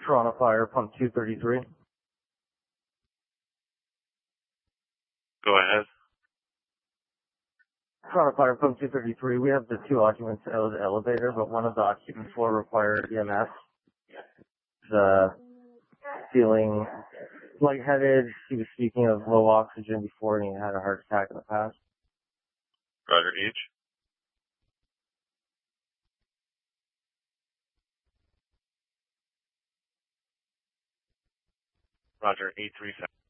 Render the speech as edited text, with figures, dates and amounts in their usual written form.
Toronto Fire, pump 233. Go ahead. Toronto Fire, pump 233. We have the two occupants out of the elevator, but one of the occupants will require EMS. Feeling lightheaded. He was speaking of low oxygen before and he had a heart attack in the past. Roger, each. Roger, 837.